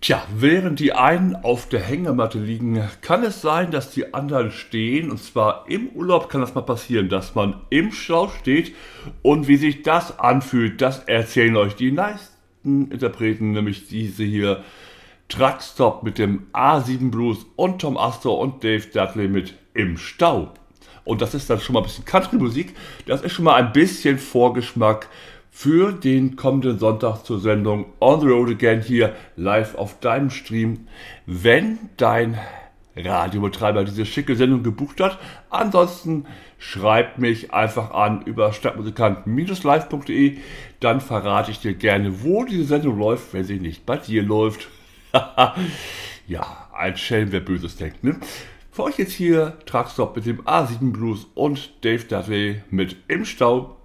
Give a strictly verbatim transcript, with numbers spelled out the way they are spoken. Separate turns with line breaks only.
Tja, während die einen auf der Hängematte liegen, kann es sein, dass die anderen stehen. Und zwar im Urlaub kann das mal passieren, dass man im Stau steht. Und wie sich das anfühlt, das erzählen euch die meisten Interpreten, nämlich diese hier. Truckstop mit dem A sieben Blues und Tom Astor und Dave Dudley mit Im Stau. Und das ist dann schon mal ein bisschen Country-Musik. Das ist schon mal ein bisschen Vorgeschmack für den kommenden Sonntag zur Sendung On the Road Again hier live auf deinem Stream, wenn dein Radiobetreiber diese schicke Sendung gebucht hat. Ansonsten schreibt mich einfach an über stadtmusikant live punkt de, dann verrate ich dir gerne, wo diese Sendung läuft, wenn sie nicht bei dir läuft. Ja, ein Schelm, wer Böses denkt, ne? Für euch jetzt hier Truckstop mit dem A sieben Blues und Dave Dudley mit Im Stau.